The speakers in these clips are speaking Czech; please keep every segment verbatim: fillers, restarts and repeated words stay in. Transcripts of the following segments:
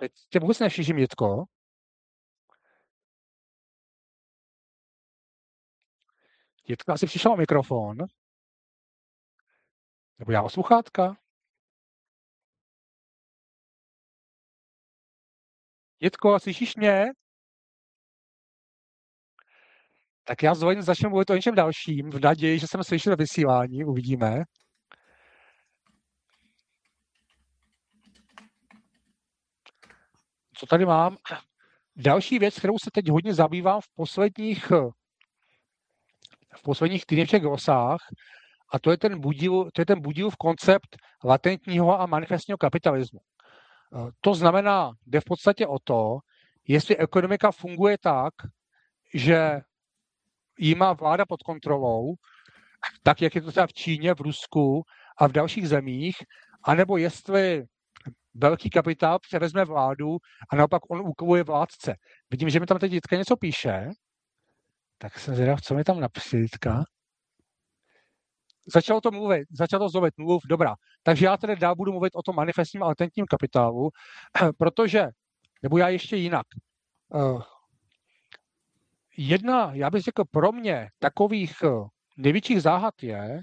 Teď tě vůbec neslyším, Jitko. Jitka asi přišel o mikrofon. Nebo já o sluchátka. Jitko, slyšíš mě? Tak já zvolím začnu mluvit o něčem dalším, v naději, že jsem slyšel vysílání, uvidíme. Co tady mám? Další věc, kterou se teď hodně zabývám v posledních, v posledních týdnech v těch glosách, a to je ten budíl, to je ten budílův koncept latentního a manifestního kapitalismu. To znamená, jde v podstatě o to, jestli ekonomika funguje tak, že ji má vláda pod kontrolou, tak jak je to třeba v Číně, v Rusku a v dalších zemích, anebo jestli velký kapitál převezme vládu a naopak on úkoluje vládce. Vidím, že mi tam teď Jitka něco píše, tak jsem zvědav, co mi tam napíše Jitka. Začalo to mluvit, začalo to zlovit, mluv, dobrá. Takže já tedy dál budu mluvit o tom manifestním a latentním kapitálu, protože, nebo já ještě jinak, jedna, já bych řekl pro mě, takových největších záhad je,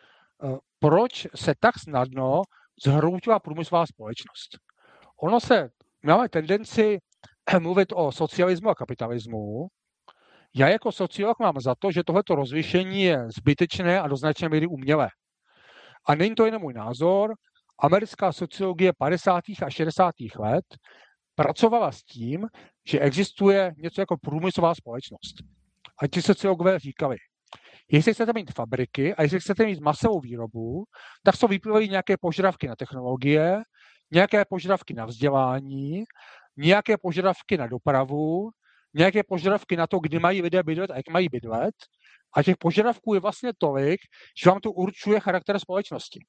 proč se tak snadno zhroutila průmyslová společnost. Ono se, máme tendenci mluvit o socialismu a kapitalismu. Já jako sociolog mám za to, že tohleto rozlišení je zbytečné a do značné míry umělé. A není to jen můj názor. Americká sociologie padesátých a šedesátých let pracovala s tím, že existuje něco jako průmyslová společnost. A ti sociologové říkali, jestli chcete mít fabriky a jestli chcete mít masovou výrobu, tak jsou vyplývají nějaké požadavky na technologie, nějaké požadavky na vzdělání, nějaké požadavky na dopravu, nějaké požadavky na to, kdy mají lidé bydlet a jak mají bydlet. A těch požadavků je vlastně tolik, že vám to určuje charakter společnosti.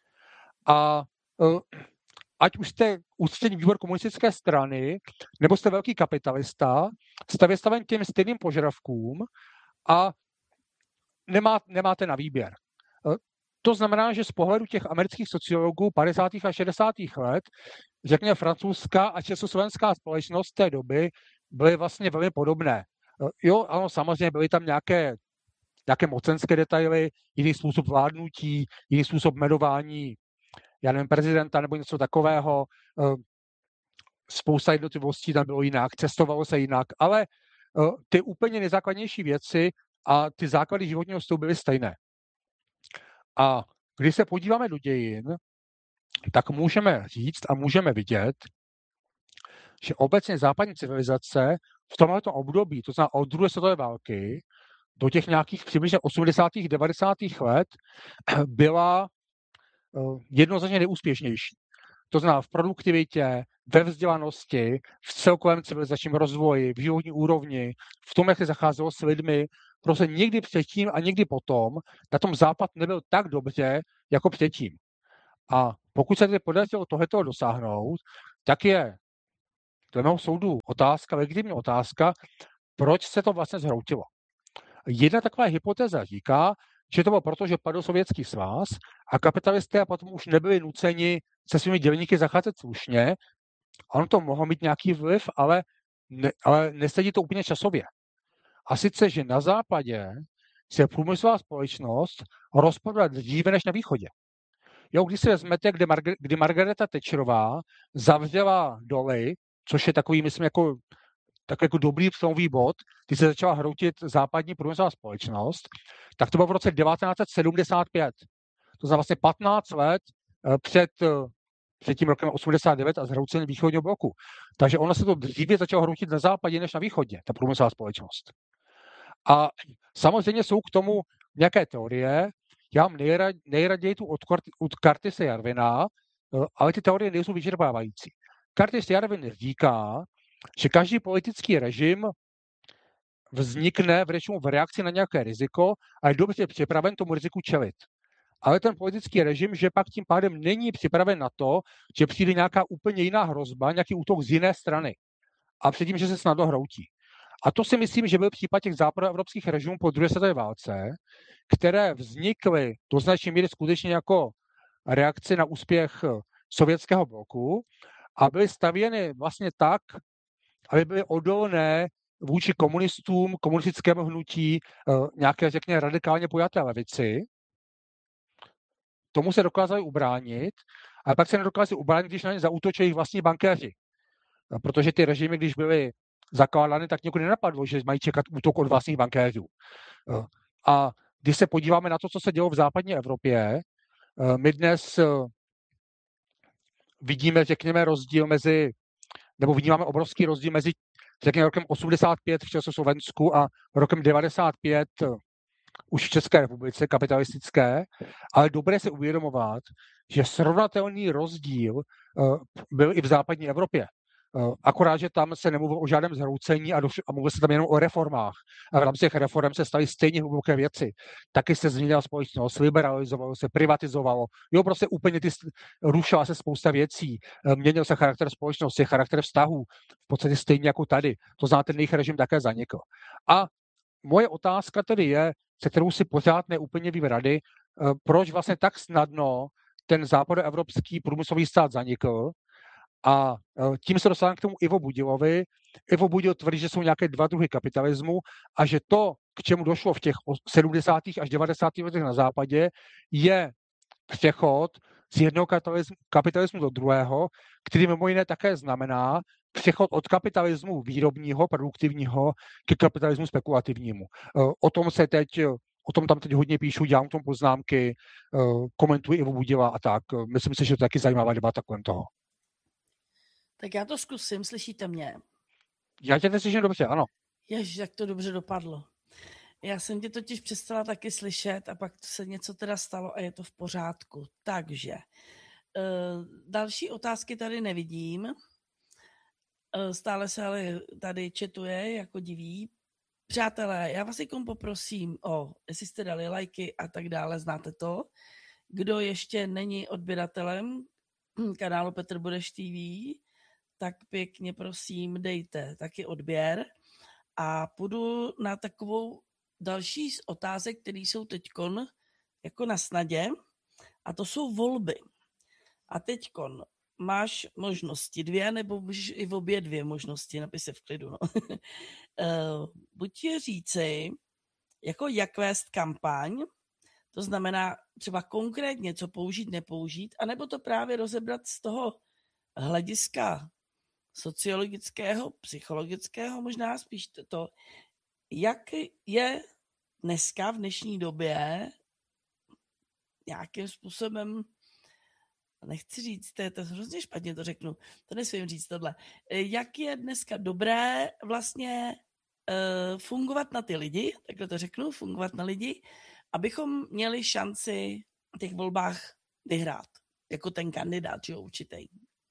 A ať už jste ústřední výbor komunistické strany, nebo jste velký kapitalista, jste vystaven těm stejným požadavkům a nemá, nemáte na výběr. To znamená, že z pohledu těch amerických sociologů padesátých a šedesátých let, řekněme francouzská a československá společnost té doby byly vlastně velmi podobné. Jo, ano, samozřejmě byly tam nějaké, nějaké mocenské detaily, jiný způsob vládnutí, jiný způsob jmenování, já nevím, prezidenta nebo něco takového. Spousta jednotlivostí tam bylo jinak, cestovalo se jinak, ale ty úplně nejzákladnější věci a ty základy životního stylu byly stejné. A když se podíváme do dějin, tak můžeme říct a můžeme vidět, že obecně západní civilizace v tomto období, to znamená od druhé světové války do těch nějakých přibližně osmdesátých devadesátých let, byla jednoznačně neúspěšnější. To znamená v produktivitě, ve vzdělanosti, v celkovém civilizačním rozvoji, v životní úrovni, v tom, jak se zacházelo s lidmi, prostě nikdy předtím a nikdy potom na tom západ nebyl tak dobře, jako předtím. A pokud se tedy podařilo tohleto dosáhnout, tak je dle mého soudu otázka, legitimní otázka, proč se to vlastně zhroutilo. Jedna taková hypotéza říká, že to bylo proto, že padl Sovětský svaz a kapitalisté a potom už nebyli nuceni se svými dělníky zacházet slušně. On to mohlo mít nějaký vliv, ale, ne, ale nesedí to úplně časově. A sice, že na západě se průmyslová společnost rozpadla dříve než na východě. Jo, když si vezmete, kdy, Marge, kdy Margareta Thatcherová zavřela doly, což je takový, myslím, jako, takový jako dobrý přelomový bod, kdy se začala hroutit západní průmyslová společnost, tak to bylo v roce devatenáct set sedmdesát pět. To znamená vlastně patnáct let před, před tím rokem osmdesát devět a zhroucením východního bloku. Takže ono se to dříve začalo hroutit na západě než na východě, ta průmyslová společnost. A samozřejmě jsou k tomu nějaké teorie. Já mám nejrad, nejraději tu od, od Curtise Jarvina, ale ty teorie nejsou vyčerpávající. Curtis Jarvin říká, že každý politický režim vznikne v režimu v reakci na nějaké riziko a je dobře připraven tomu riziku čelit. Ale ten politický režim, že pak tím pádem není připraven na to, že přijde nějaká úplně jiná hrozba, nějaký útok z jiné strany. A předtím, že se snadno hroutí. A to si myslím, že byl případ těch západoevropských režimů po druhé světové válce, které vznikly do značné míry skutečně jako reakce na úspěch sovětského bloku a byly stavěny vlastně tak, aby byly odolné vůči komunistům, komunistickému hnutí, nějaké, řekněme, radikálně pojaté levici. Tomu se dokázali ubránit, ale pak se nedokázali ubránit, když na ně zaútočili jejich vlastní bankéři. Protože ty režimy, když byly zakládány, tak někoho nenapadlo, že mají čekat útok od vlastních bankéřů. A když se podíváme na to, co se dělo v západní Evropě, my dnes vidíme, řekněme, rozdíl mezi, nebo vidíme obrovský rozdíl mezi, řekněme, rokem osmdesát pět v Československu a rokem devadesát pět už v České republice kapitalistické, ale dobré se uvědomovat, že srovnatelný rozdíl byl i v západní Evropě. Akorát, že tam se nemluvilo o žádném zhroucení a, a mluvilo se tam jenom o reformách. A v rámci těch reform se staly stejně hluboké věci. Taky se změnila společnost, liberalizovalo se, privatizovalo. Jo, prostě úplně ty, rušila se spousta věcí. Měnil se charakter společnosti, charakter vztahů. V podstatě stejně jako tady. To znamená, ten jejich režim také zanikl. A moje otázka tedy je, se kterou si pořád neúplně vím rady, proč vlastně tak snadno ten západoevropský průmyslový stát zanikl. A tím se dostávám k tomu Ivo Budilovi. Ivo Budil tvrdí, že jsou nějaké dva druhy kapitalismu a že to, k čemu došlo v těch sedmdesátých až devadesátých letech na západě, je přechod z jednoho kapitalismu, kapitalismu do druhého, který mimo jiné také znamená přechod od kapitalismu výrobního, produktivního ke kapitalismu spekulativnímu. O tom se teď, o tom tam teď hodně píšu, dělám tomu poznámky, komentuji Ivo Budila a tak. Myslím si, že to je taky zajímavá debata kolem toho. Tak já to zkusím, slyšíte mě? Já tě neslyším dobře, ano. Ježiš, jak to dobře dopadlo. Já jsem tě totiž přestala taky slyšet a pak se něco teda stalo a je to v pořádku. Takže uh, další otázky tady nevidím. Uh, stále se ale tady četuje jako diví. Přátelé, já vás jako poprosím o, jestli jste dali lajky a tak dále, znáte to. Kdo ještě není odběratelem kanálu Petr Budeš T V, tak pěkně prosím dejte taky odběr a půjdu na takovou další z otázek, které jsou teďkon jako na snadě a to jsou volby. A teďkon máš možnosti dvě, nebo můžeš i v obě dvě možnosti, napis se v klidu. No. uh, buď je říci, jako jak vést kampaň, to znamená třeba konkrétně, co použít, nepoužít, anebo to právě rozebrat z toho hlediska sociologického, psychologického, možná spíš to, jak je dneska v dnešní době nějakým způsobem, nechci říct, to je to hrozně špatně to řeknu, to nesmím říct tohle, jak je dneska dobré vlastně uh, fungovat na ty lidi, takhle to řeknu, fungovat na lidi, abychom měli šanci v těch volbách vyhrát, jako ten kandidát, že jo, určitý.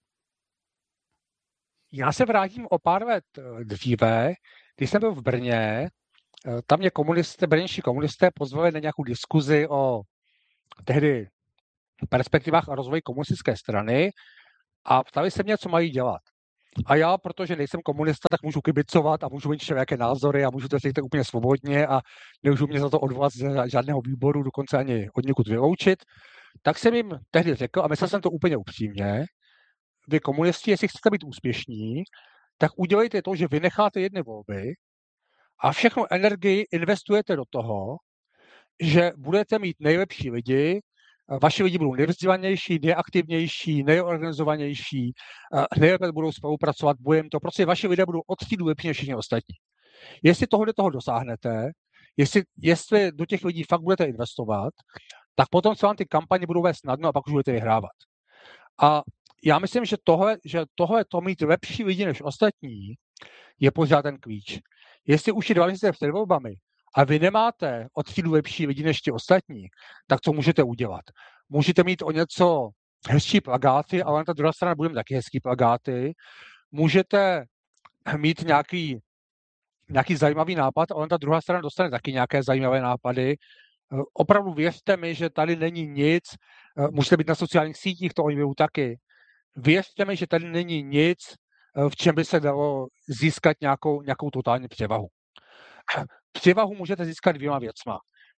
Já se vrátím o pár let dříve, když jsem byl v Brně, tam mě komunisté, brněnští komunisté pozvali na nějakou diskuzi o tehdy perspektivách a rozvoji komunistické strany a ptali se mě, co mají dělat. A já, protože nejsem komunista, tak můžu kibicovat a můžu mít všelijaké názory a můžu to říct úplně svobodně a nemůžu mě za to odvolat z žádného výboru, dokonce ani od někud vyloučit. Tak jsem jim tehdy řekl, a myslel jsem to úplně upřímně, vy komunisti, jestli chcete být úspěšní, tak udělejte to, že vynecháte jedny volby a všechno energii investujete do toho, že budete mít nejlepší lidi, vaši lidi budou nejvzdělanější, nejaktivnější, nejorganizovanější, nejlépe budou spolupracovat, budeme to, prostě vaši lidé budou od třídu lepší než všichni ostatní. Jestli tohle toho dosáhnete, jestli, jestli do těch lidí fakt budete investovat, tak potom se vám ty kampaně budou vést snadno a pak už budete vyhrávat. A já myslím, že tohle, že tohle to mít lepší lidi než ostatní je pořád ten klíč. Jestli už je dva měsíce před volbami a vy nemáte od třídu lepší lidi než ti ostatní, tak co můžete udělat? Můžete mít o něco hezčí plakáty, ale na ta druhá strana budeme taky hezký plakáty. Můžete mít nějaký, nějaký zajímavý nápad, ale na ta druhá strana dostane taky nějaké zajímavé nápady. Opravdu věřte mi, že tady není nic, můžete být na sociálních sítích, to oni budou taky. Věřte mi, že tady není nic, v čem by se dalo získat nějakou, nějakou totální převahu. Převahu můžete získat dvěma věcma.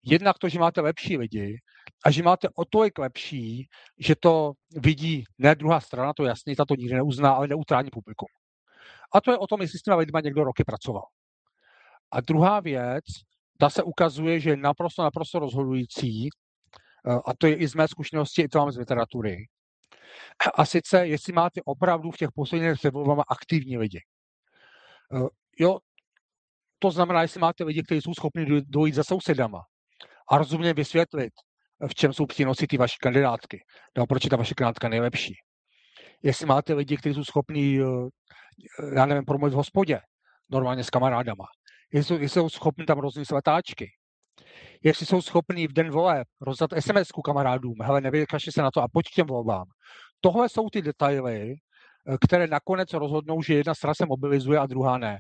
jednak to, že máte lepší lidi a že máte o tolik lepší, že to vidí ne druhá strana, to jasně, ta to nikdy neuzná, ale neutrální publikum. A to je o tom, jestli s těma lidma někdo roky pracoval. A druhá věc, ta se ukazuje, že je naprosto, naprosto rozhodující, a to je i z mé zkušenosti, i to mám z literatury. A sice, jestli máte opravdu v těch posledních před volbama aktivní lidi. Jo, to znamená, jestli máte lidi, kteří jsou schopni dojít za sousedama a rozumně vysvětlit, v čem jsou přínosy ty vaší kandidátky, nebo proč je ta vaše kandidátka nejlepší. Jestli máte lidi, kteří jsou schopni, já nevím, promluvit v hospodě, normálně s kamarádama. Jestli, jestli jsou schopni tam roznít letáčky. Jestli jsou schopní v den voleb rozdat es em esku kamarádům, hele, nevykašli se na to a pojď k těm volbám. Tohle jsou ty detaily, které nakonec rozhodnou, že jedna strana se mobilizuje a druhá ne.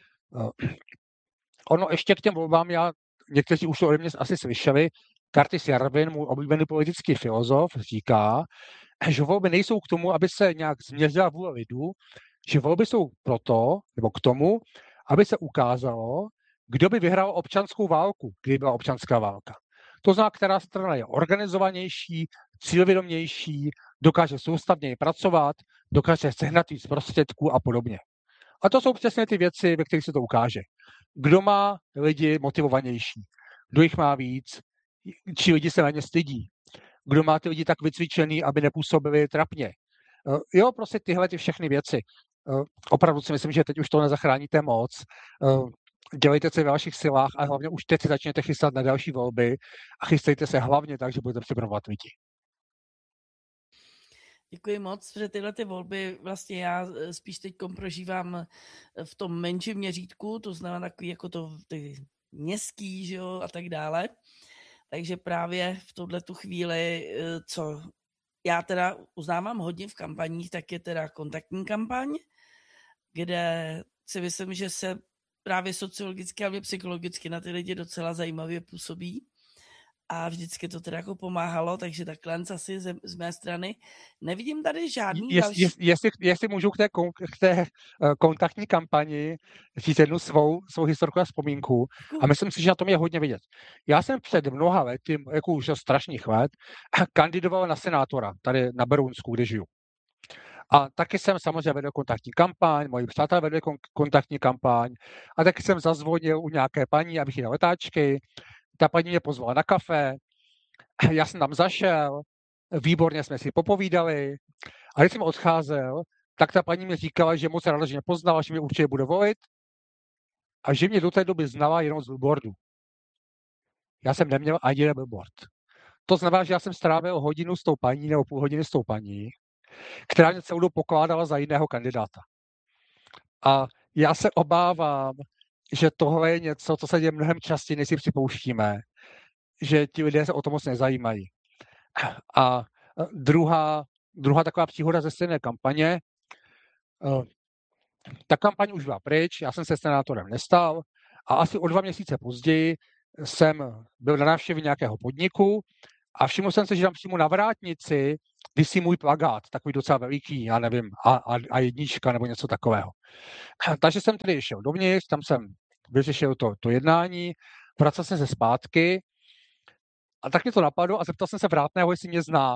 Ono ještě k těm volbám, já, někteří už to ode mě asi slyšeli, Curtis Jarvin, můj oblíbený politický filozof, říká, že volby nejsou k tomu, aby se nějak změřila vůle lidu, že volby jsou proto, nebo k tomu, aby se ukázalo, kdo by vyhrál občanskou válku, kdyby byla občanská válka. To znamená, která strana je organizovanější, cílevědomější, dokáže soustavněji pracovat, dokáže sehnat víc prostředků a podobně. A to jsou přesně ty věci, ve kterých se to ukáže. Kdo má lidi motivovanější, kdo jich má víc, či lidi se na ně stydí, kdo má ty lidi tak vycvičený, aby nepůsobili trapně. Jo, prostě tyhle ty všechny věci. Opravdu si myslím, že teď už to nezachráníte moc. Dělejte se ve vašich silách a hlavně už teď si začněte chystat na další volby a chystejte se hlavně tak, že budete připravovat lidi. Děkuji moc, protože tyhle ty volby vlastně já spíš teď prožívám v tom menším měřítku, to znamená takový jako to ty městský, že jo, a tak dále. Takže právě v tuhletu chvíli, co já teda uznávám hodně v kampaních, tak je teda kontaktní kampaň, kde si myslím, že se právě sociologicky a psychologicky na ty lidi docela zajímavě působí. A vždycky to teda jako pomáhalo, takže takhle asi z, z mé strany. Nevidím tady žádný jest, další... Jest, jestli, jestli můžu k té, k té kontaktní kampani říct jednu svou, svou historku a vzpomínku. A myslím si, že na tom je hodně vidět. Já jsem před mnoha lety, jako už strašných let, kandidoval na senátora tady na Berounsku, kde žiju. A taky jsem samozřejmě vedl kontaktní kampaň, moji přátelé vedli kontaktní kampaň a taky jsem zazvonil u nějaké paní, abych jí dal letáčky. Ta paní mě pozvala na kafe, já jsem tam zašel, výborně jsme si popovídali a když jsem odcházel, tak ta paní mi říkala, že moc ráda, že mě poznala, že mě určitě bude volit a že mě do té doby znala jenom z billboardu. Já jsem neměl ani jeden billboard. To znamená, že já jsem strávil hodinu s tou paní nebo půl hodiny s tou paní, která mě celou dobu pokládala za jiného kandidáta. A já se obávám, že tohle je něco, co se děje mnohem častěji, než si připouštíme, že ti lidé se o to moc nezajímají. A druhá, druhá taková příhoda ze stejné kampaně, ta kampaň už byla pryč, já jsem se senátorem nestal a asi o dva měsíce později jsem byl na návštěvě nějakého podniku a všiml jsem se, že tam přímo na vrátnici visí můj plakát, takový docela veliký, já nevím, a, a, a jednička nebo něco takového. Takže jsem tedy šel dovnitř, tam jsem vyřešil to, to jednání, vracel jsem se zpátky a tak mě to napadlo a zeptal jsem se vrátného, jestli mě zná.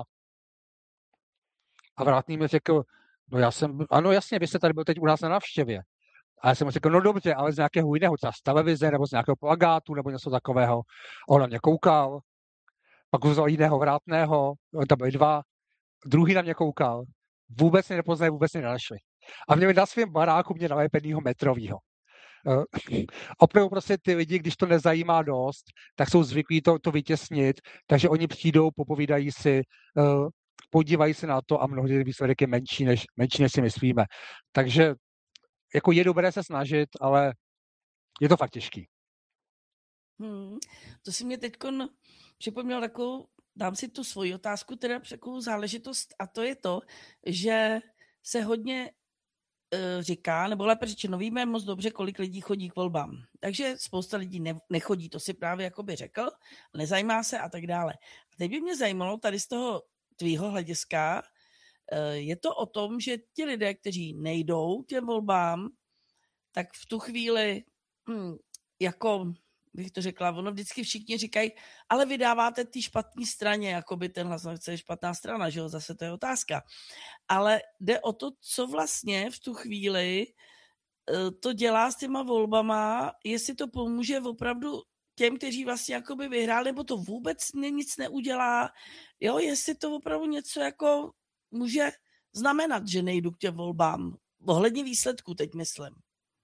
A vrátný mi řekl, no já jsem, ano jasně, vy jste tady byl teď u nás na návštěvě. A já jsem mu řekl, no dobře, ale z nějakého jiného, třeba z televize, nebo z nějakého plakátu, nebo něco takového. A on na mě koukal, pak vzal jiného vrátného, tam byli dva, druhý na mě koukal, vůbec mě nepoznali, vůbec mě nenašli. A měli na svém baráku mě nalepenýho metrovýho. Uh, opravdu prostě ty lidi, když to nezajímá dost, tak jsou zvyklí to, to vytěsnit, takže oni přijdou, popovídají si, uh, podívají se na to a mnohdy výsledek je menší, než, menší, než si myslíme. Takže jako je dobré se snažit, ale je to fakt těžký. Hmm, to si mě teď připomněl takovou, dám si tu svoji otázku, teda takovou záležitost a to je to, že se hodně uh, říká, nebo lépe řečeno, víme moc dobře, kolik lidí chodí k volbám. Takže spousta lidí ne, nechodí, to si právě jakoby řekl, nezajímá se a tak dále. A teď by mě zajímalo tady z toho tvýho hlediska, je to o tom, že ti lidé, kteří nejdou těm volbám, tak v tu chvíli hm, jako bych to řekla. Ono vždycky všichni říkají, ale vydáváte té špatné straně, jako by ten hlas je špatná strana, že jo, zase to je otázka. Ale jde o to, co vlastně v tu chvíli to dělá s těma volbama, jestli to pomůže opravdu těm, kteří vlastně jakoby vyhráli, nebo to vůbec nic neudělá, jo, jestli to opravdu něco jako může znamenat, že nejdu k těm volbám. Ohledně výsledků teď myslím.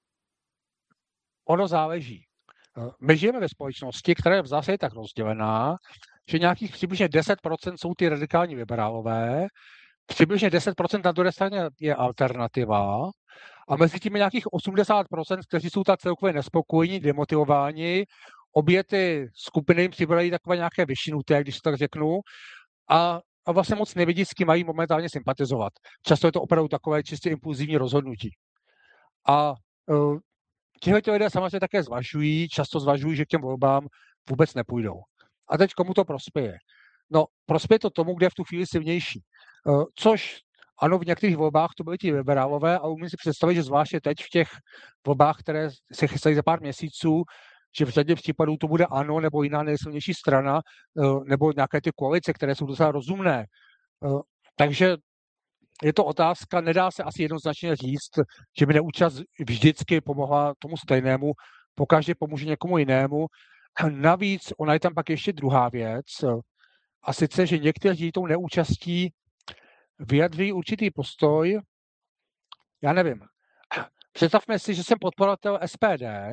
Ono záleží. My žijeme ve společnosti, která je v zásadě tak rozdělená, že nějakých přibližně deset procent jsou ty radikální liberálové, přibližně deset procent na druhé straně je alternativa a mezi tím nějakých osmdesát procent, kteří jsou tak celkově nespokojení, demotivováni, obě ty skupiny jim přibývají takové nějaké vyšinuté, když to tak řeknu, a, a vlastně moc nevidí, s kým mají momentálně sympatizovat. Často je to opravdu takové čistě impulzivní rozhodnutí. A uh, tihle lidé samozřejmě také zvažují, často zvažují, že k těm volbám vůbec nepůjdou. A teď komu to prospěje? No, prospěje to tomu, kde je v tu chvíli silnější. Uh, což ano, v některých volbách to byly ti liberálové, a umím si představit, že zvláště teď v těch volbách, které se chystají za pár měsíců, že v řadě případů to bude ANO nebo jiná nejsilnější strana, nebo nějaké ty koalice, které jsou docela rozumné. Takže je to otázka, nedá se asi jednoznačně říct, že by neúčast vždycky pomohla tomu stejnému, pokaždé pomůže někomu jinému. Navíc ona je tam pak ještě druhá věc, a sice, že někteří tou neúčastí vyjadří určitý postoj, já nevím. Představme si, že jsem podporovatel S P D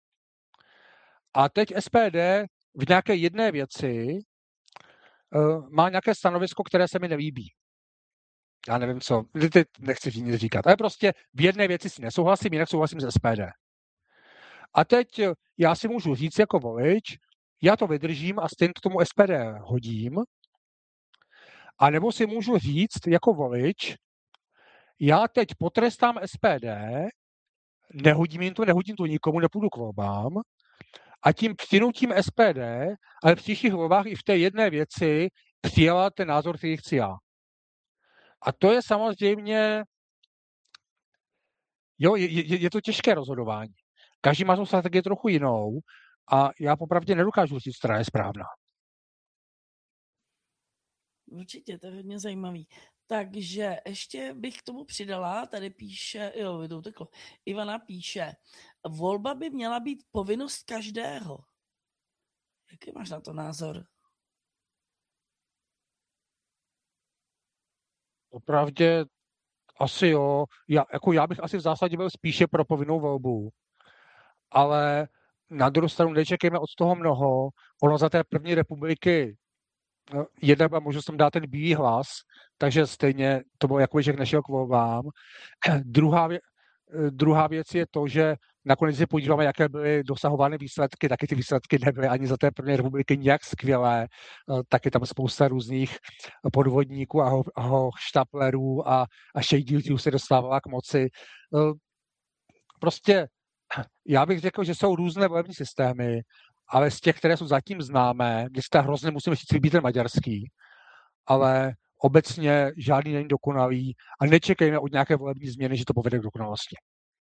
a teď S P D v nějaké jedné věci uh, má nějaké stanovisko, které se mi nelíbí. Já nevím co, teď nechci nic říkat, ale prostě v jedné věci si nesouhlasím, jinak souhlasím s S P D. A teď já si můžu říct jako volič, já to vydržím a stejně k tomu S P D hodím, a nebo si můžu říct jako volič, já teď potrestám S P D, nehodím jim to, nehodím to nikomu, nepůjdu k volbám, a tím přinutím S P D, ale v příštích volbách i v té jedné věci přijala ten názor, který chci já. A to je samozřejmě, jo, je, je, je to těžké rozhodování. Každý má tu strategii trochu jinou a já popravdě nedokážu říct, která je správná. Určitě, to je hodně zajímavý. Takže ještě bych k tomu přidala, tady píše, jo, vidou teklo, Ivana píše, volba by měla být povinnost každého. Jaký máš na to názor? Opravdě asi jo. Já, jako já bych asi v zásadě byl spíše pro povinnou volbu. Ale na druhou stranu nečekejme od toho mnoho. Ono za té první republiky jedna byla možnost tam dát ten bílý hlas, takže stejně to bylo jako, že nešel k volbám. Druhá, vě, druhá věc je to, že nakonec se podíváme, jaké byly dosahovány výsledky, taky ty výsledky nebyly ani za té první republiky nijak skvělé, taky tam spousta různých podvodníků a, ho, a hochštaplerů a, a šejdílců se dostávala k moci. Prostě já bych řekl, že jsou různé volební systémy, ale z těch, které jsou zatím známé, dneska hrozně musím říct, být ten maďarský, ale obecně žádný není dokonalý a nečekejme od nějaké volební změny, že to povede k dokonalosti.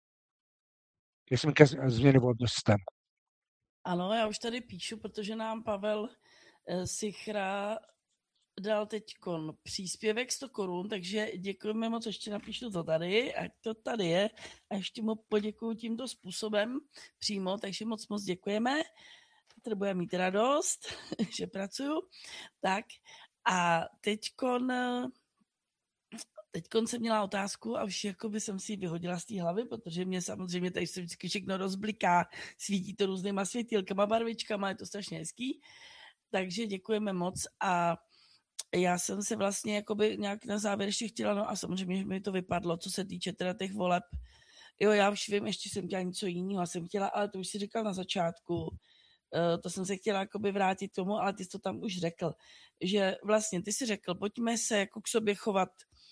Myslím ke změny volebního systému. Ano, já už tady píšu, protože nám Pavel Sichra dal teďkon příspěvek sto korun, takže děkujeme moc, ještě napíšu to tady, ať to tady je a ještě mu poděkuju tímto způsobem přímo, takže moc moc děkujeme. Petr bude mít radost, že pracuju. Tak a teďkon, teďkon jsem měla otázku a už jakoby jsem si ji vyhodila z té hlavy, protože mě samozřejmě tady se vždycky všechno rozbliká, svítí to různýma světýlkama, barvičkama, je to strašně hezký. Takže děkujeme moc a já jsem se vlastně jakoby nějak na závěr ještě chtěla, no a samozřejmě mi to vypadlo, co se týče teda těch voleb. Jo, já už vím, ještě jsem chtěla něco jiného, jsem chtěla, ale to už si říkal na začátku, to jsem se chtěla jakoby vrátit k tomu, ale ty jsi to tam už řekl, že vlastně ty jsi řekl, pojďme se jako k sobě chovat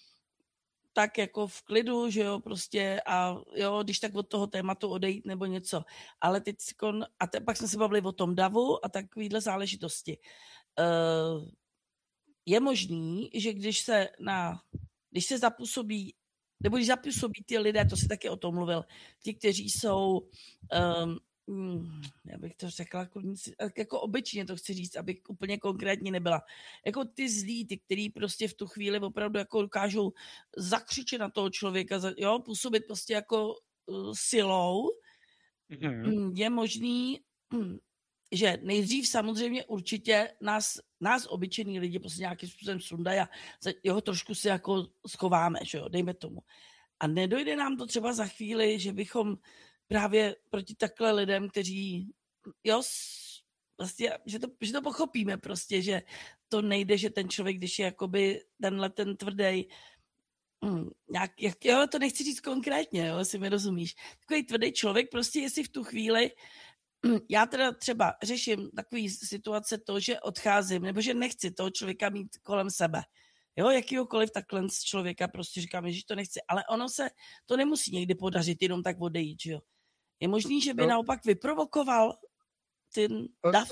tak jako v klidu, že jo, prostě a jo, když tak od toho tématu odejít nebo něco, ale teď a te, pak jsme se bavili o tom davu a takovýhle záležitosti. Uh, je možný, že když se na, když se zapůsobí, nebo když zapůsobí ty lidé, to si taky o tom mluvil, ti, kteří jsou um, Hmm, já bych to řekla jako obyčejně to chci říct, abych úplně konkrétně nebyla. Jako ty zlí, ty, který prostě v tu chvíli opravdu jako dokážou zakřičet na toho člověka, jo, působit prostě jako uh, silou, mm-hmm. je možný, že nejdřív samozřejmě určitě nás, nás obyčejní lidi prostě nějakým způsobem sundají a jeho trošku si jako schováme, že jo, dejme tomu. A nedojde nám to třeba za chvíli, že bychom právě proti takhle lidem, kteří, jo, vlastně, že to, že to pochopíme prostě, že to nejde, že ten člověk, když je jakoby tenhle ten tvrdý, hm, nějak, jak, jo, to nechci říct konkrétně, jo, jestli mi rozumíš. Takový tvrdý člověk prostě, jestli v tu chvíli, já teda třeba řeším takový situace to, že odcházím, nebo že nechci toho člověka mít kolem sebe. Jo, jakýhokoliv takhle z člověka prostě říkáme, že to nechci, ale ono se, to nemusí někdy podařit jenom tak odejít, že jo. Je možný, že by no. naopak vyprovokoval ten dav?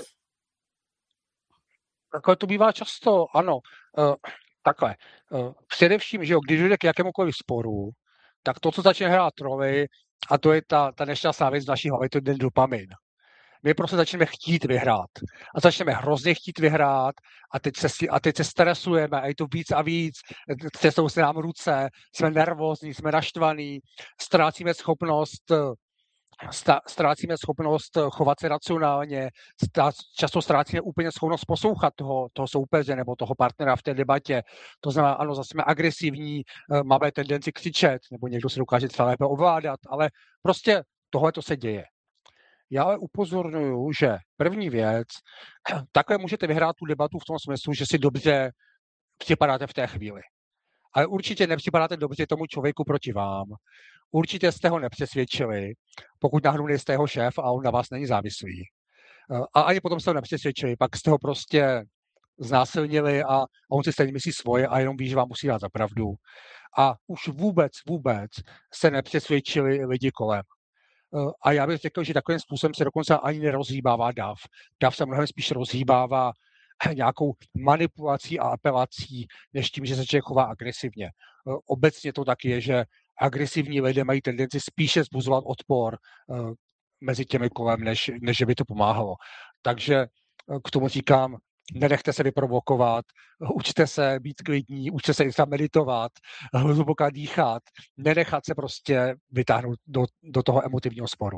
Takhle to bývá často, ano. Uh, takhle. Uh, především, že jo, když jde k jakémukoliv sporu, tak to, co začne hrát roli, a to je ta, ta nešťastná věc v naší hlavě, to je ten dopamin. My prostě začneme chtít vyhrát. A začneme hrozně chtít vyhrát a teď se, a teď se stresujeme a je to víc a víc. Třesou se nám ruce, jsme nervózní, jsme naštvaní, ztrácíme schopnost ztrácíme schopnost chovat se racionálně, často ztrácíme úplně schopnost poslouchat toho, toho soupeře nebo toho partnera v té debatě. To znamená, ano, zase jsme agresivní, máme tendenci křičet, nebo někdo se dokáže třeba lépe ovládat, ale prostě tohle to se děje. Já ale upozorňuji, že první věc, takhle můžete vyhrát tu debatu v tom smyslu, že si dobře připadáte v té chvíli. Ale určitě nepřipadáte dobře tomu člověku proti vám. Určitě jste ho nepřesvědčili, pokud náhodou nejste jeho šéf a on na vás není závislý. A ani potom jste ho nepřesvědčili, pak jste ho prostě znásilnili a on si stejně myslí svoje a jenom ví, že vám musí dát za pravdu. A už vůbec, vůbec se nepřesvědčili lidi kolem. A já bych řekl, že takovým způsobem se dokonce ani nerozhýbává dav. Dav se mnohem spíš rozhýbává nějakou manipulací a apelací, než tím, že se člověk chová agresivně. Obecně to tak je, že agresivní lidé mají tendenci spíše vzbuzovat odpor mezi těmi kolem, než, než že by to pomáhalo. Takže k tomu říkám, nenechte se vyprovokovat, učte se být klidní, učte se i třeba meditovat, hluboká dýchat, nenechat se prostě vytáhnout do, do toho emotivního sporu.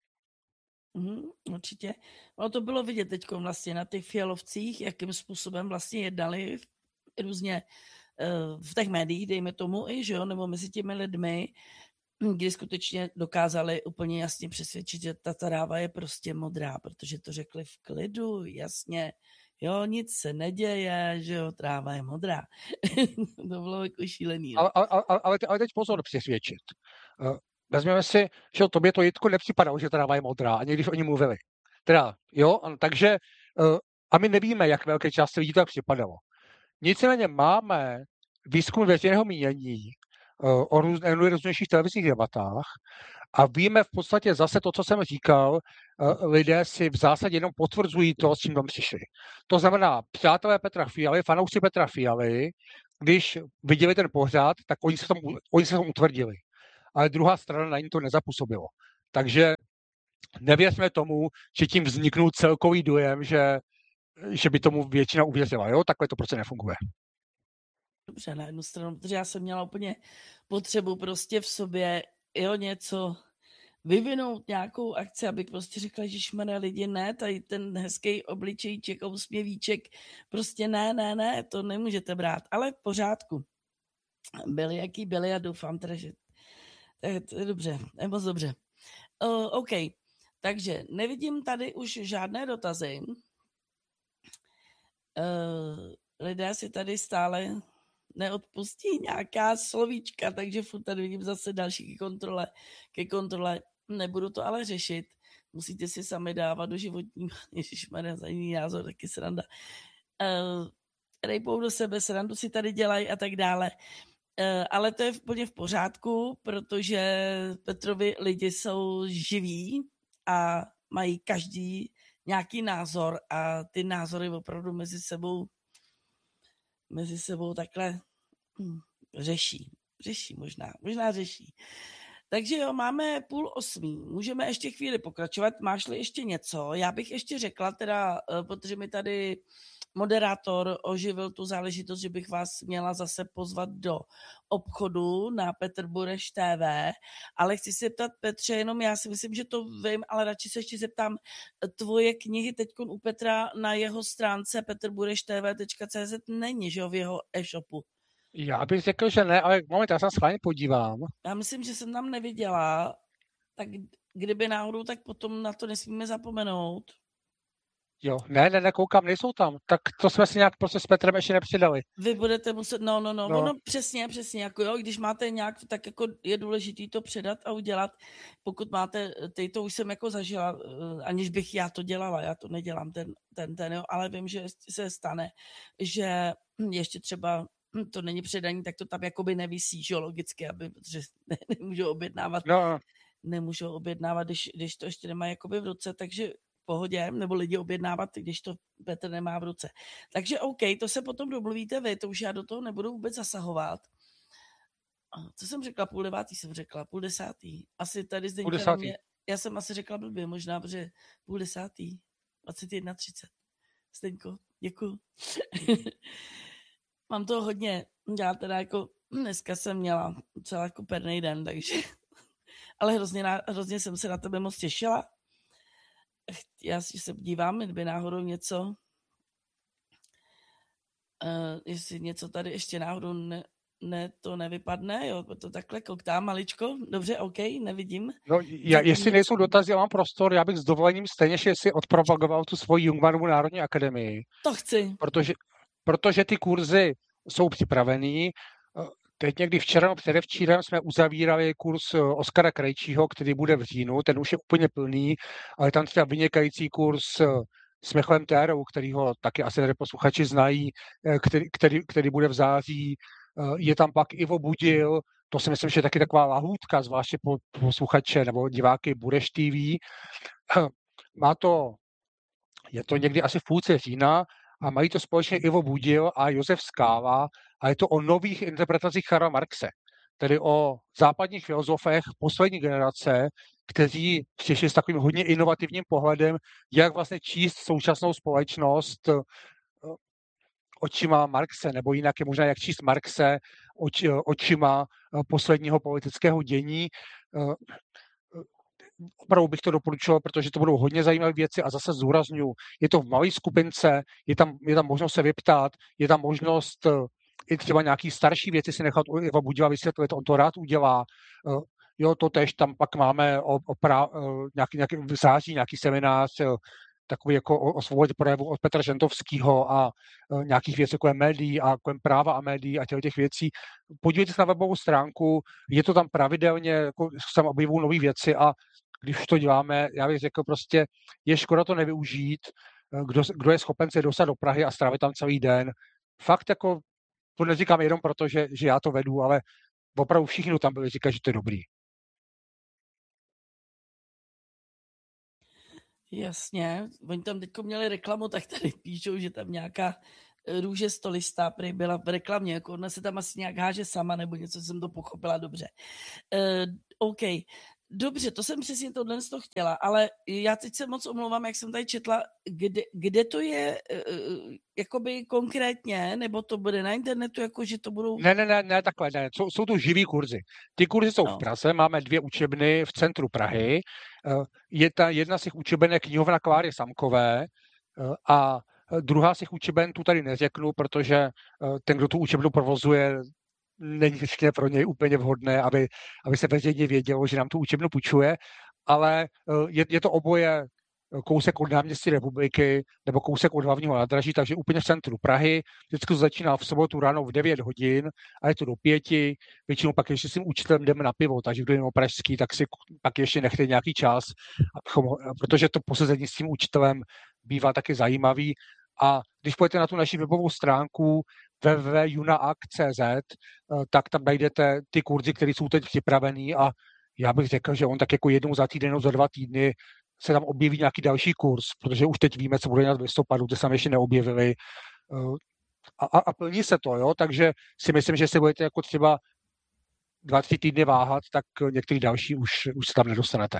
Mm, určitě. No to bylo vidět teď vlastně na těch fialovcích, jakým způsobem vlastně jednali různě uh, v těch médiích, dejme tomu, i, že jo, nebo mezi těmi lidmi, kdy skutečně dokázali úplně jasně přesvědčit, že ta tráva je prostě modrá, protože to řekli v klidu, jasně, jo, nic se neděje, že jo, tráva je modrá. To bylo jako šílený. Ale, ale, ale, ale teď pozor přesvědčit. Uh, vezměme si, že tobě to Jitko nepřipadalo, že tráva je modrá, ani když oni mluvili. Teda, jo, takže, uh, a my nevíme, jak velké části lidí to tak připadalo. Nicméně máme výzkum veřejného mínění uh, o růz, nejrůznějších televizních debatách a víme v podstatě zase to, co jsem říkal, uh, lidé si v zásadě jenom potvrzují to, s čím tam přišli. To znamená, přátelé Petra Fialy, fanoušci Petra Fialy, když viděli ten pořad, tak oni se, tom, oni se tom utvrdili. Ale druhá strana na ní to nezapůsobilo. Takže nevěřme tomu, že tím vzniknul celkový dojem, že, že by tomu většina uvěřila. Jo? Takhle to prostě nefunguje. Dobře, na jednu stranu, protože já jsem měla úplně potřebu prostě v sobě, jo, něco vyvinout, nějakou akci, abych prostě řekla, že šmene lidi, ne, tady ten hezký obličejček, usměvíček, prostě ne, ne, ne, to nemůžete brát, ale v pořádku. Byli, jaký byli a doufám teda, že to je, to je dobře, je moc dobře. Uh, OK, takže nevidím tady už žádné dotazy. Uh, lidé si tady stále neodpustí nějaká slovíčka, takže furt tady vidím zase další ke kontrole, ke kontrole. Nebudu to ale řešit. Musíte si sami dávat do životní, ježišmarja, za jiný názor, taky sranda. Uh, rejpou do sebe, srandu si tady dělají a tak dále. Uh, ale to je úplně v pořádku, protože Petrovi lidi jsou živí a mají každý nějaký názor a ty názory opravdu mezi sebou mezi sebou takhle hm, řeší. Řeší možná, možná řeší. Takže jo, máme půl osmý. Můžeme ještě chvíli pokračovat. Máš-li ještě něco? Já bych ještě řekla teda, protože mi tady moderátor oživil tu záležitost, že bych vás měla zase pozvat do obchodu na Petr Bureš T V, ale chci se zeptat, Petře, jenom já si myslím, že to vím, ale radši se ještě zeptám, tvoje knihy teď u Petra na jeho stránce petrbureštv tečka cé zet není, že jo, v jeho e-shopu. Já bych řekl, že ne, ale moment, já se schválně podívám. Já myslím, že jsem tam neviděla, tak kdyby náhodou, tak potom na to nesmíme zapomenout. Jo, ne, ne, ne, koukám, nejsou tam. Tak to jsme si nějak prostě s Petrem ještě nepřidali. Vy budete muset, no, no, no, No. ono přesně, přesně, jako jo, když máte nějak, tak jako je důležitý to předat a udělat, pokud máte, teď to už jsem jako zažila, aniž bych já to dělala, já to nedělám, ten, ten, ten, jo, ale vím, že se stane, že ještě třeba to není předaní, tak to tam jakoby nevisí, že logicky, aby, protože ne, nemůžou objednávat, no. nemůžou objednávat, když, když to ještě nemá jakoby v ruce, takže pohodě, nebo lidi objednávat, když to Petr nemá v ruce. Takže OK, to se potom domluvíte vy, to už já do toho nebudu vůbec zasahovat. Co jsem řekla? Půl devátý jsem řekla, půl desátý. Asi tady Zdeňka na mě, já jsem asi řekla blbě, možná, protože půl desátý, dvacet jedna třicet. Zdeňko, děkuju. Mám toho hodně, já teda jako dneska jsem měla celá jako pernej den, takže ale hrozně, hrozně jsem se na tebe moc těšila. Já si se dívám, kdyby náhodou něco, uh, jestli něco tady ještě náhodou ne, ne, to nevypadne, jo, to takhle koktám maličko, dobře, OK, nevidím. No, já, jestli nejsou dotazy, já mám prostor, já bych s dovolením stejně, že si odpropagoval tu svoji Jungmannovu Národní akademii. To chci. Protože, protože ty kurzy jsou připravený. Teď někdy včera, no předevčírem jsme uzavírali kurz Oskara Krejčího, který bude v říjnu, ten už je úplně plný, ale tam třeba vynikající kurz s Michalem Térou, kterýho taky asi tady posluchači znají, který, který, který bude v září. Je tam pak Ivo Budil, to si myslím, že je taky taková lahůdka, zvláště po posluchače nebo diváky Bureš T V. Má to, je to někdy asi v půlce října, a mají to společně Ivo Budil a Josef Skála a je to o nových interpretacích Karla Marxe, tedy o západních filozofech poslední generace, kteří přišli s takovým hodně inovativním pohledem, jak vlastně číst současnou společnost očima Marxe, nebo jinak je možná jak číst Marxe oč, očima posledního politického dění. Opravdu bych to doporučoval, protože to budou hodně zajímavé věci a zase zdůraznuju, je to v malé skupince, je tam, je tam možnost se vyptát, je tam možnost i třeba nějaký starší věci si nechat u Iva Budila vysvětlit, on to rád udělá. Jo, to tež tam pak máme o, o pra, nějaký, nějaký, v září nějaký seminář, takový jako o, o svobodě projevu od Petra Žentovského a e, nějakých věcí kolem médií a kolem práva a médií a těch, těch věcí. Podívejte se na webovou stránku, je to tam pravidelně, jako se tam objevují nové věci a když to děláme, já bych řekl prostě, je škoda to nevyužít, kdo, kdo je schopen se dostat do Prahy a strávit tam celý den. Fakt jako, to neříkám jenom proto, že, že já to vedu, ale opravdu všichni tam byli říkat, že to je dobrý. Jasně, oni tam teď měli reklamu, tak tady píšou, že tam nějaká růže stolista prý byla v reklamě, jako ona se tam asi nějak háže sama, nebo něco jsem to pochopila dobře. Uh, OK, dobře, to jsem přesně tohle z toho chtěla, ale já teď se moc omlouvám, jak jsem tady četla, kde, kde to je uh, jakoby konkrétně, nebo to bude na internetu, jako že to budou... Ne, ne, ne, ne takhle, ne, jsou, jsou to živý kurzy. Ty kurzy jsou no. v Praze, máme dvě učebny v centru Prahy, uh, je ta, jedna z těch učeben je knihovna Kláry Samkové uh, a druhá z těch učeben tu tady neřeknu, protože uh, ten, kdo tu učebnu provozuje, není ještě pro něj úplně vhodné, aby, aby se veřejně vědělo, že nám tu učebnu půjčuje, ale je, je to oboje kousek od náměstí Republiky nebo kousek od hlavního nádraží, takže úplně v centru Prahy. Vždycky to začíná v sobotu ráno v devět hodin a je to do pěti. Většinou pak ještě s tím učitelem jdeme na pivo, takže kdo je pražský, tak si pak ještě nechte nějaký čas, abychom, protože to posezení s tím učitelem bývá taky zajímavý. A když půjdete na tu naši webovou stránku w w w tečka junaak tečka c z, tak tam najdete ty kurzy, které jsou teď připravený a já bych řekl, že on tak jako jednou za týden, za dva týdny se tam objeví nějaký další kurz, protože už teď víme, co bude dělat v listopadu, to se tam ještě neobjevili. A, a, a plní se to, jo, takže si myslím, že si budete jako třeba dva, tři týdny váhat, tak některý další už, už se tam nedostanete.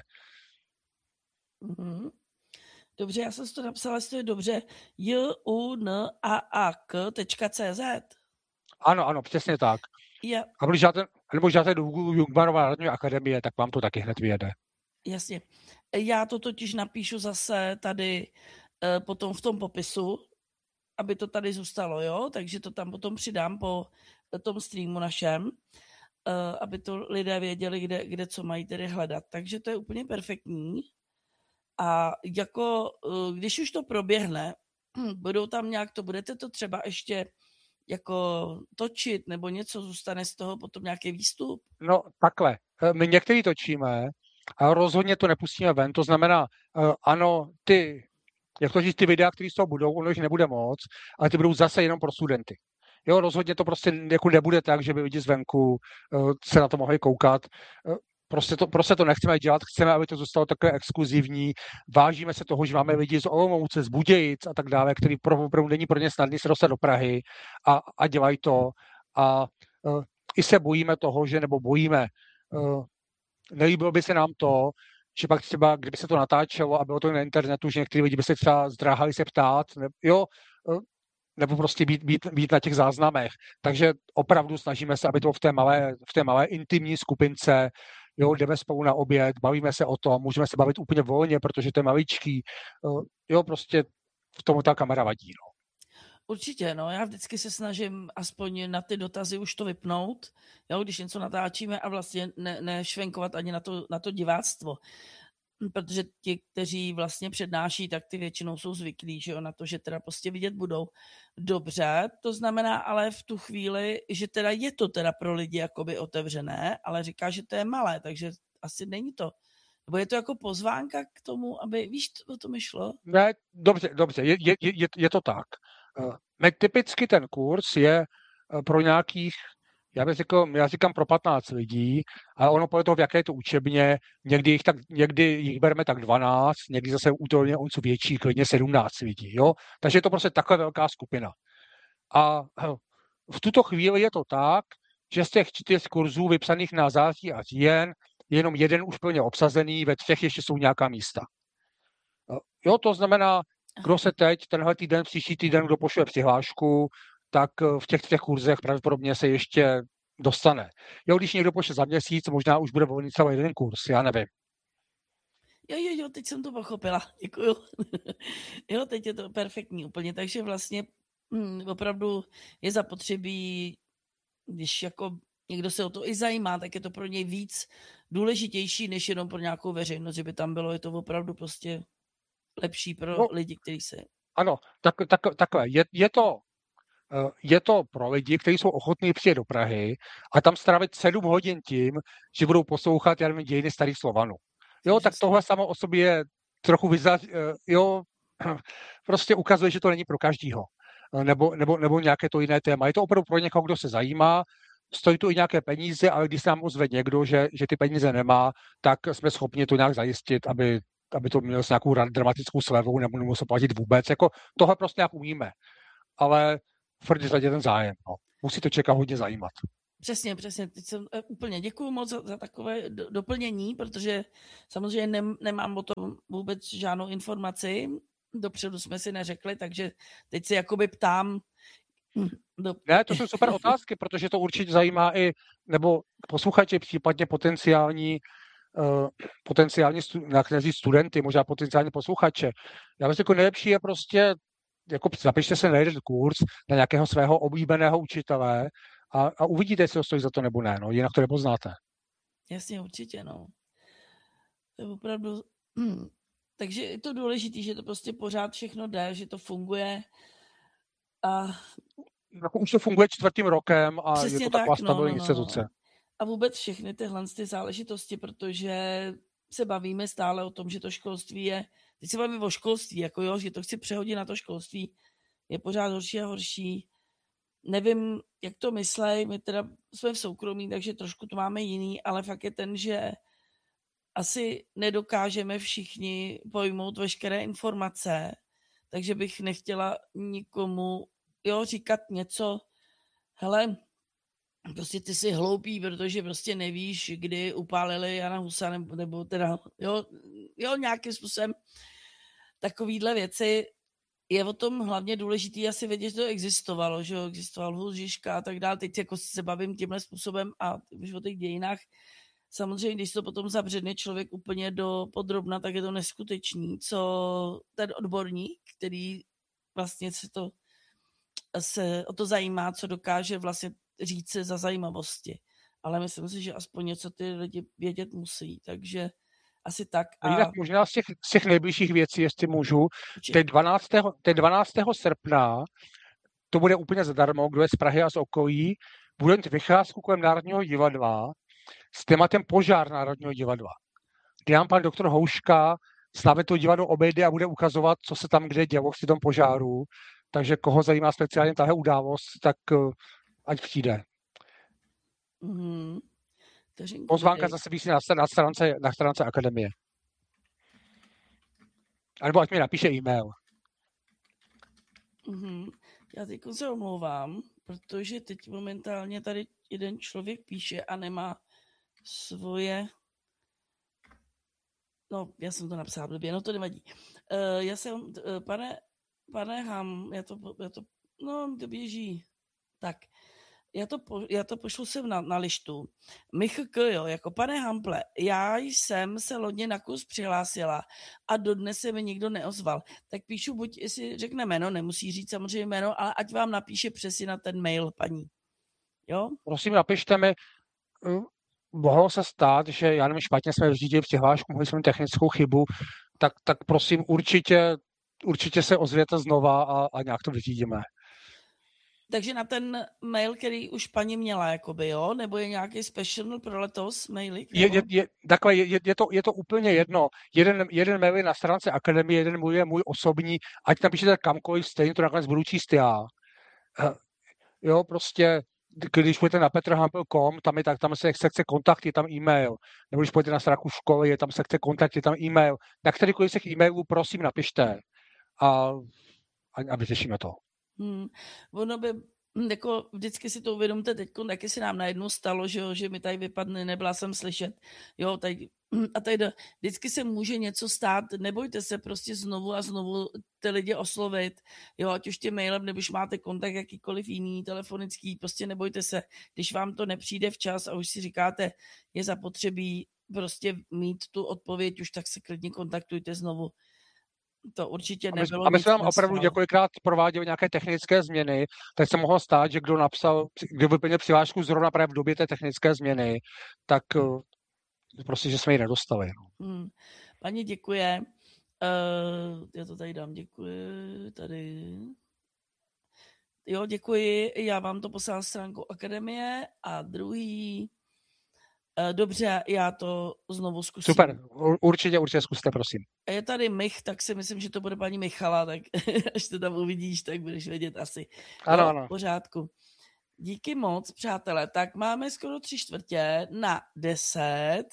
Mm-hmm. Dobře, já jsem si to napsala, jestli to je dobře. j u n a a k tečka c z. Ano, ano, přesně tak. Ja, A když dáte, nebo když dáte do Google Jungmannová národní akademie, tak vám to taky hned vyjede. jasně. Já to totiž napíšu zase tady e, potom v tom popisu, aby to tady zůstalo, jo? Takže to tam potom přidám po tom streamu našem, e, aby to lidé věděli, kde, kde co mají tedy hledat. Takže to je úplně perfektní. A jako, e, když už to proběhne, budou tam nějak to, budete to třeba ještě jako točit, nebo něco, zůstane z toho potom nějaký výstup? No takhle, my některý točíme, a rozhodně to nepustíme ven, to znamená, ano, ty, jak to říct, ty videa, které z toho budou, ono jich nebude moc, ale ty budou zase jenom pro studenty. Jo, rozhodně to prostě jako nebude tak, že by lidi zvenku se na to mohli koukat. Prostě to, prostě to nechceme dělat, chceme, aby to zůstalo takové exkluzivní. Vážíme se toho, že máme lidi z Olomouce, z Budějic a tak dále, který opravdu není pro ně snadný se dostat do Prahy a, a dělají to. A uh, i se bojíme toho, že nebo bojíme, uh, nelíbilo by se nám to, že pak třeba, kdyby se to natáčelo a bylo to na internetu, že někteří lidi by se třeba zdráhali se ptát, ne, jo, uh, nebo prostě být, být, být na těch záznamech. Takže opravdu snažíme se, aby to v té malé, v té malé intimní skupince, jo, jdeme spolu na oběd, bavíme se o tom, můžeme se bavit úplně volně, protože to je maličký. Jo, prostě v tomu ta kamera vadí, no. Určitě, no, já vždycky se snažím aspoň na ty dotazy už to vypnout, jo, když něco natáčíme a vlastně ne, nešvenkovat ani na to, na to diváctvo. Protože ti, kteří vlastně přednáší, tak ty většinou jsou zvyklí, že jo, na to, že teda prostě vidět budou. Dobře, to znamená ale v tu chvíli, že teda je to teda pro lidi jakoby otevřené, ale říká, že to je malé, takže asi není to. Nebo je to jako pozvánka k tomu, aby, víš, o to mi šlo? Ne, dobře, dobře, je, je, je, je to tak. Uh, typicky ten kurz je uh, pro nějakých, já bych řekl, já říkám pro patnáct lidí, ale ono podle toho, v jaké je to učebně, někdy jich, tak, někdy jich bereme tak dvanáct, někdy zase útolně on jsou větší, klidně sedmnáct lidí, jo? Takže je to prostě taková velká skupina. A uh, v tuto chvíli je to tak, že z těch čtyř kurzů vypsaných na září a říjen, jenom jeden už plně obsazený, ve třech ještě jsou nějaká místa. Jo, to znamená, kdo se teď, tenhle týden, příští týden, kdo pošle přihlášku, tak v těch třech kurzech pravděpodobně se ještě dostane. Jo, když někdo pošle za měsíc, možná už bude volný celý jeden kurz, já nevím. Jo, jo, jo, teď jsem to pochopila, děkuju. Jo, teď je to perfektní úplně, takže vlastně hm, opravdu je zapotřebí, když jako někdo se o to i zajímá, tak je to pro něj víc důležitější, než jenom pro nějakou veřejnost, že by tam bylo, je to opravdu prostě lepší pro no, lidi, kteří se... Ano, tak, tak, takhle, je, je, to, je to pro lidi, kteří jsou ochotní přijet do Prahy a tam strávit sedm hodin tím, že budou poslouchat, já nevím, dějiny starých Slovanů. Jo, tak tohle samo o sobě je trochu vyzař, jo, prostě ukazuje, že to není pro každýho. Nebo, nebo, nebo nějaké to jiné téma. Je to opravdu pro někoho, kdo se zajímá, stojí tu i nějaké peníze, ale když se nám ozve někdo, že, že ty peníze nemá, tak jsme schopni to nějak zajistit, aby, aby to mělo s nějakou dramatickou slevou, nebo nemusel platit vůbec. Jako, tohle prostě nějak umíme. Ale furt je ten zájem. No. Musí to člověka hodně zajímat. Přesně, přesně. Teď jsem úplně děkuju moc za, za takové do, doplnění, protože samozřejmě nem, nemám o tom vůbec žádnou informaci. Dopředu jsme si neřekli, takže teď si jakoby ptám. Do... Ne, to jsou super otázky, protože to určitě zajímá i, nebo posluchači, případně potenciální, uh, potenciální stu, říct, studenty, možná potenciální posluchače. Já myslím, jako nejlepší je prostě, jako zapište se na jeden kurz na nějakého svého oblíbeného učitele a, a uvidíte, jestli to stojí za to nebo ne, no, jinak to nepoznáte. Jasně, určitě, no. To je opravdu... Hmm. Takže je to důležité, že to prostě pořád všechno jde, že to funguje. A... Jako už to funguje čtvrtým rokem a přesně je to taková tak, stabilní no, no, instituce. No. A vůbec všechny tyhle ty záležitosti, protože se bavíme stále o tom, že to školství je, teď se bavíme o školství, jako jo, že to chci přehodit na to školství, je pořád horší a horší. Nevím, jak to myslej, my teda jsme v soukromí, takže trošku to máme jiný, ale fakt je ten, že asi nedokážeme všichni pojmout veškeré informace, takže bych nechtěla nikomu jo, říkat něco, hele, prostě ty jsi hloupý, protože prostě nevíš, kdy upálili Jana Husa, nebo, nebo teda, jo, jo, nějakým způsobem takovýhle věci. Je o tom hlavně důležitý asi vědět, že to existovalo, že jo, existoval Hus, Žižka a tak dále. Teď jako se bavím tímhle způsobem a už o těch dějinách. Samozřejmě, když to potom zabředne člověk úplně do podrobna, tak je to neskutečný, co ten odborník, který vlastně se to se o to zajímá, co dokáže vlastně říct si za zajímavosti. Ale myslím si, že aspoň něco ty lidi vědět musí, takže asi tak. A jinak možná z těch, z těch nejbližších věcí, jestli můžu, teď dvanáctého teď dvanáctého srpna to bude úplně zadarmo, kdo je z Prahy a z okolí, bude mít vycházku kolem Národního divadla s tématem požár Národního divadla. Kdy nám pan doktor Houška s námi to divadlo obejde a bude ukazovat, co se tam kde dělo v tom požáru. Takže koho zajímá speciálně tahle událost, tak uh, ať přijde. Mm-hmm. Pozvánka zase víc na, na, stránce, na stránce akademie. A nebo ať mi napíše e-mail. Mm-hmm. Já teď se omlouvám, protože teď momentálně tady jeden člověk píše a nemá svoje... No, já jsem to napsala blbě, no to nevadí. Uh, já jsem, uh, pane, pane Ham, já to, já to, no, to běží. Tak, já to, po, já to pošlu sem na, na lištu. Michl, jo, jako pane Hample, já jsem se lodně na kurz přihlásila a dodnes se mi nikdo neozval. Tak píšu, buď jestli řekne jméno, nemusí říct samozřejmě jméno, ale ať vám napíše přesně na ten mail, paní. Jo? Prosím, napište mi, mohlo se stát, že já nevím, špatně jsme vyřídili přihlášku, mohli jsme technickou chybu, tak, tak prosím, určitě, určitě se ozvěte znova a, a nějak to vyřídíme. Takže na ten mail, který už paní měla, jakoby, jo? Nebo je nějaký special pro letos mailík? Je, je, je, takhle, je, je, to, je to úplně jedno. Jeden, jeden mail je na stránce akademie, jeden můj je můj osobní, ať napíšete kamkoliv, stejně to nakonec budu číst já. Jo, prostě, když půjdete na petrhampel tečka com, tam je tak, tam se sekce kontakty, je tam e-mail. Nebo když půjdete na stránku školy, je tam sekce kontakty, je tam e-mail. Na kterýkoliv z těch e-mailů, prosím, napište. A, a, a vyřešíme to. Hmm. Ono by, jako vždycky si to uvědomte teď, taky se nám najednou stalo, že, jo, že mi tady vypadne, nebyla jsem slyšet. Jo, tady, a tady vždycky se může něco stát, nebojte se prostě znovu a znovu ty lidi oslovit, jo, ať už tím mailem, nebo už máte kontakt jakýkoliv jiný, telefonický, prostě nebojte se, když vám to nepřijde včas a už si říkáte, je zapotřebí prostě mít tu odpověď, už tak se klidně kontaktujte znovu. To určitě nebylo. A my jsme vám opravdu několikrát prováděli nějaké technické změny, tak se mohlo stát, že kdo napsal, kdo vyplnil přihlášku zrovna právě v době té technické změny, tak prostě, že jsme ji nedostali. Hmm. Paní děkuje. Uh, já to tady dám, děkuji. Tady. Jo, děkuji. Já vám to poslal stránku akademie a druhý. Dobře, já to znovu zkusím. Super, určitě, určitě zkuste, prosím. Je tady Mich, tak si myslím, že to bude paní Michala, tak až to tam uvidíš, tak budeš vědět asi. Ano, no, ano. V pořádku. Díky moc, přátelé. Tak máme skoro tři čtvrtě na deset.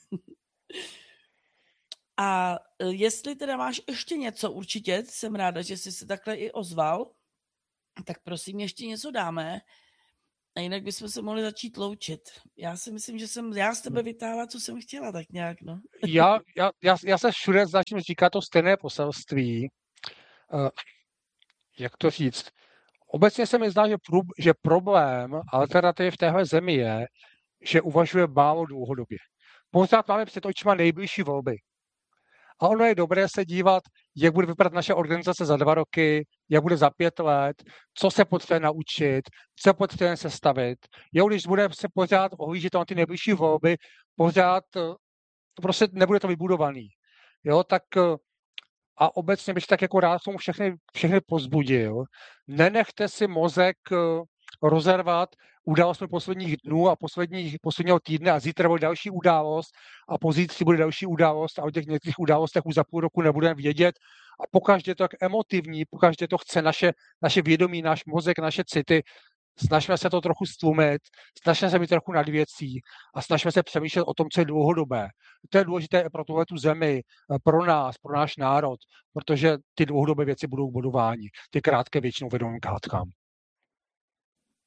A jestli teda máš ještě něco, určitě jsem ráda, že jsi se takhle i ozval, tak prosím, ještě něco dáme. A jinak bychom se mohli začít loučit. Já si myslím, že jsem já z tebe vytáhla, co jsem chtěla, tak nějak, no. já, já, já, já se všude začnu říkat to stejné poselství. Uh, jak to říct? Obecně se mi zdá, že, průb, že problém alternativy v téhle zemi je, že uvažuje málo dlouhodobě. Pořád máme před očima nejbližší volby. A ono je dobré se dívat, jak bude vypadat naše organizace za dva roky, jak bude za pět let, co se potřebuje naučit, co potřebuje sestavit. Jo, když bude se pořád ohlížet na ty nejbližší volby, pořád prostě nebude to vybudovaný. Jo, tak a obecně bych tak jako rád tomu všechny, všechny pozbudil. Nenechte si mozek rozervat událostmi posledních dnů a posledních, posledního týdne a zítra bude další událost a pozítří bude další událost a o těch některých událostech už za půl roku nebudeme vědět a pokaždé to tak emotivní, pokaždé to chce naše, naše vědomí, náš mozek, naše city. Snažíme se to trochu stlumit, snažíme se být trochu nad věcí a snažíme se přemýšlet o tom, co je dlouhodobé. To je důležité pro tuhletu zemi, pro nás, pro náš národ, protože ty dlouhodobé věci budou k bodování. Ty krátké většinou vedou k hádkám.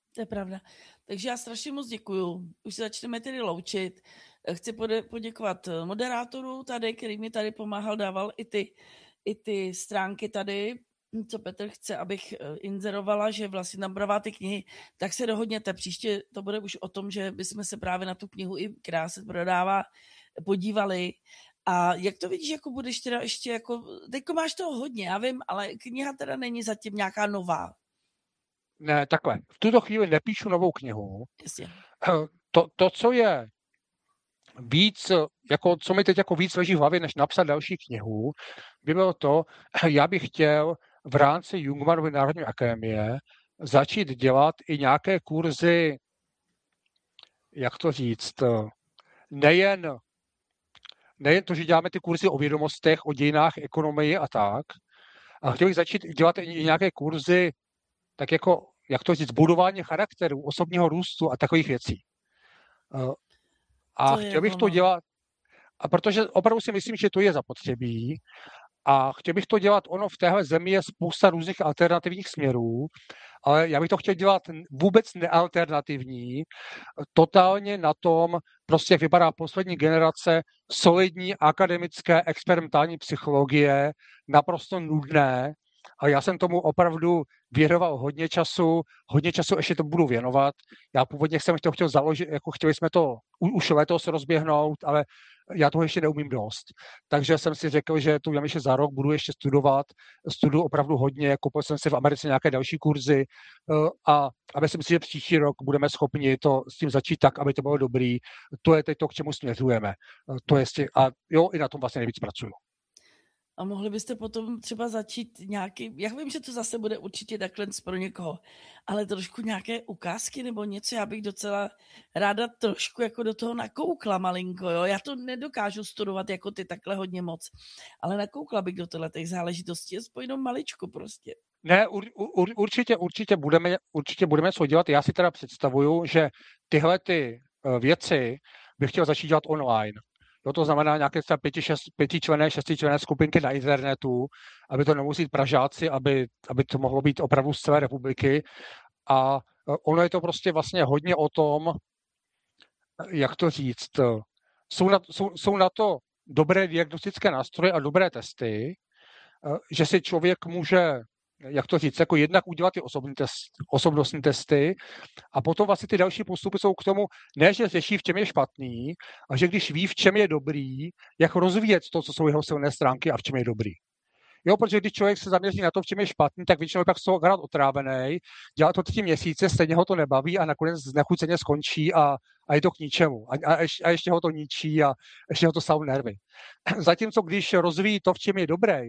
To je pravda. Takže já strašně moc děkuju. Už se začneme tedy loučit. Chci poděkovat moderátoru tady, který mi tady pomáhal, dával i ty, i ty stránky tady, co Petr chce, abych inzerovala, že vlastně nabravá ty knihy, tak se dohodněte. Příště to bude už o tom, že bychom se právě na tu knihu, i která se prodává, podívali. A jak to vidíš, jako budeš teda ještě, jako, teďko máš toho hodně, já vím, ale kniha teda není zatím nějaká nová. Ne, takhle. V tuto chvíli nepíšu novou knihu. Jasně. To, to, co je víc, jako, co mi teď jako víc leží v hlavě, než napsat další knihu, by bylo to, já bych chtěl v rámci Jungmannovy národní akademie začít dělat i nějaké kurzy, jak to říct, nejen, nejen to, že děláme ty kurzy o vědomostech, o dějinách, ekonomii a tak, a chtěl bych začít dělat i nějaké kurzy, tak jako, jak to říct, budování charakteru, osobního růstu a takových věcí. A to chtěl bych to dělat, a protože opravdu si myslím, že to je zapotřebí, a chtěl bych to dělat, ono v téhle zemi je spousta různých alternativních směrů, ale já bych to chtěl dělat vůbec nealternativní, totálně na tom, prostě jak vypadá poslední generace solidní akademické experimentální psychologie, naprosto nudné, a já jsem tomu opravdu věnoval hodně času, hodně času ještě to budu věnovat. Já původně jsem to chtěl založit, jako chtěli jsme to už letos rozběhnout, ale já toho ještě neumím dost. Takže jsem si řekl, že tu ještě za rok budu ještě studovat. Studuju opravdu hodně, koupil jsem si v Americe nějaké další kurzy a, a myslím si, že příští rok budeme schopni to s tím začít tak, aby to bylo dobrý. To je teď to, k čemu směřujeme. To je, a jo, i na tom vlastně nejvíc pracuju. A mohli byste potom třeba začít nějaký, já vím, že to zase bude určitě takhle pro někoho, ale trošku nějaké ukázky nebo něco, já bych docela ráda trošku jako do toho nakoukla malinko, jo. Já to nedokážu studovat jako ty takhle hodně moc, ale nakoukla bych do těch záležitostí, aspoň jenom maličko prostě. Ne, ur, ur, určitě, určitě budeme, určitě budeme co dělat. Já si teda představuju, že tyhle ty věci bych chtěl začít dělat online. Jo, to znamená nějaké třeba pěti, šest, pětičlenné, šestičlenné skupinky na internetu, aby to nemusí být Pražáci, aby, aby to mohlo být opravdu z celé republiky. A ono je to prostě vlastně hodně o tom, jak to říct, jsou na, jsou, jsou na to dobré diagnostické nástroje a dobré testy, že si člověk může, jak to říct, jako jednak udělat ty osobní test, osobnostní testy a potom vlastně ty další postupy jsou k tomu, ne, že řeší, v čem je špatný, a že když ví, v čem je dobrý, jak rozvíjet to, co jsou jeho silné stránky a v čem je dobrý. Jo, protože když člověk se zaměří na to, v čem je špatný, tak většinou pak z toho hrát otrávený, dělá to tři měsíce, stejně ho to nebaví a nakonec znechuceně skončí a, a je to k ničemu. A, a, ještě, a ještě ho to ničí a ještě ho to stavu nervy. Zatímco když rozvíjí to, v čem je dobrý,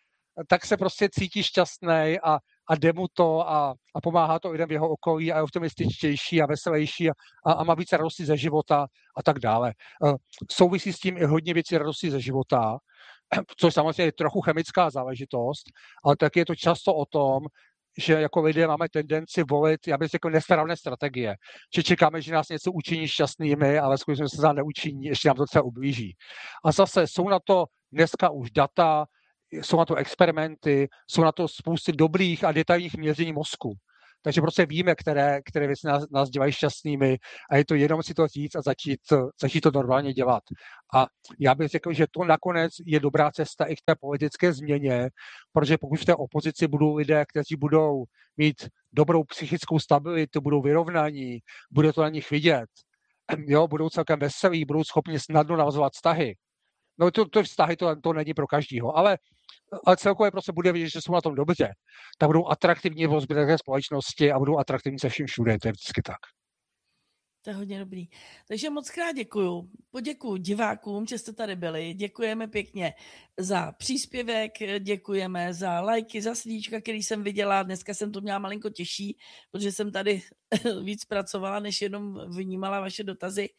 tak se prostě cítí šťastný a, a jde mu to a, a pomáhá to lidem v jeho okolí a je optimističtější a veselější a, a, a má více radosti ze života a tak dále. Souvisí s tím i hodně věcí radosti ze života, což samozřejmě je trochu chemická záležitost, ale taky je to často o tom, že jako lidé máme tendenci volit, já bych řekl, nesprávné strategie. Že čekáme, že nás něco učiní šťastnými, ale skutečně se nám neučiní, ještě nám to celé ublíží. A zase jsou na to dneska už data, jsou na to experimenty, jsou na to spousty dobrých a detailních měření mozku. Takže prostě víme, které, které věci nás, nás dělají šťastnými a je to jenom si to říct a začít, začít to normálně dělat. A já bych řekl, že to nakonec je dobrá cesta i k té politické změně, protože pokud v té opozici budou lidé, kteří budou mít dobrou psychickou stabilitu, budou vyrovnaní, bude to na nich vidět, jo, budou celkem veselí, budou schopni snadno navazovat vztahy. No to, to vztahy to, to není pro každýho, ale, ale celkově prostě bude vidět, že jsou na tom dobře. Tak budou atraktivní v zbytné společnosti a budou atraktivní se vším všude, to je vždycky tak. To je hodně dobrý. Takže moc krát děkuju. Poděkuju divákům, že jste tady byli. Děkujeme pěkně za příspěvek, děkujeme za lajky, za srdíčka, který jsem viděla. Dneska jsem to měla malinko těžší, protože jsem tady víc pracovala, než jenom vnímala vaše dotazy.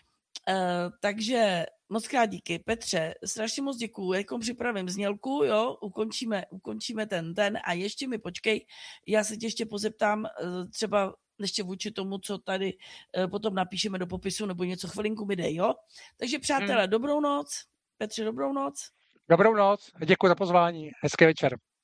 Uh, takže moc krát díky. Petře, strašně moc děkuju. Jako připravím znělku, jo, ukončíme, ukončíme ten ten a ještě mi počkej, já se tě ještě pozeptám uh, třeba ještě vůči tomu, co tady uh, potom napíšeme do popisu, nebo něco, chvilinku mi dej, jo? Takže přátelé, hmm. dobrou noc. Petře, dobrou noc. Dobrou noc, děkuji za pozvání, hezký večer.